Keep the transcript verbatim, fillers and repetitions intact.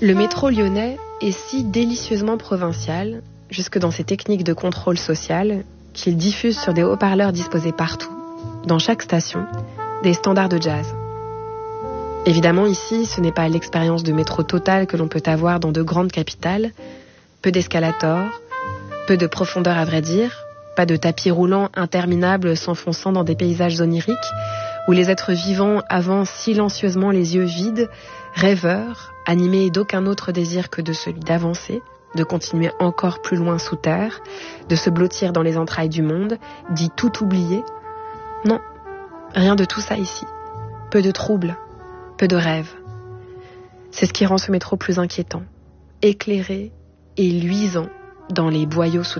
Le métro lyonnais est si délicieusement provincial, jusque dans ses techniques de contrôle social, qu'il diffuse sur des haut-parleurs disposés partout, dans chaque station, des standards de jazz. Évidemment, ici, ce n'est pas l'expérience de métro totale que l'on peut avoir dans de grandes capitales, peu d'escalators, peu de profondeur à vrai dire, pas de tapis roulants interminables s'enfonçant dans des paysages oniriques, où les êtres vivants avancent silencieusement les yeux vides, rêveurs, animés d'aucun autre désir que de celui d'avancer, de continuer encore plus loin sous terre, de se blottir dans les entrailles du monde, d'y tout oublier. Non, rien de tout ça ici. Peu de troubles, peu de rêves. C'est ce qui rend ce métro plus inquiétant, éclairé et luisant dans les boyaux souterrains.